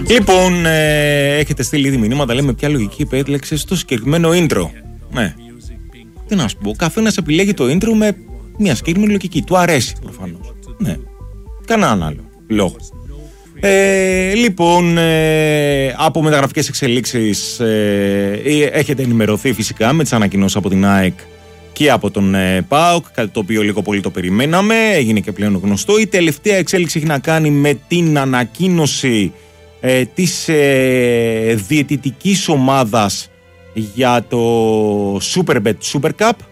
Λοιπόν, έχετε στείλει ήδη μηνύματα, λέμε ποια λογική επέλεξε στο συγκεκριμένο intro. Ναι. Τι να σου πω, ο καθένας επιλέγει το intro με μια συγκεκριμένη λογική. Του αρέσει προφανώς. Ναι. Κανέναν άλλο λόγο. Λοιπόν, από μεταγραφικές εξελίξεις έχετε ενημερωθεί φυσικά με τις ανακοινώσεις από την ΑΕΚ και από τον ΠΑΟΚ, κάτι το οποίο λίγο πολύ το περιμέναμε, έγινε και πλέον γνωστό. Η τελευταία εξέλιξη έχει να κάνει με την ανακοίνωση της διαιτητικής ομάδας για το Superbet Super Cup.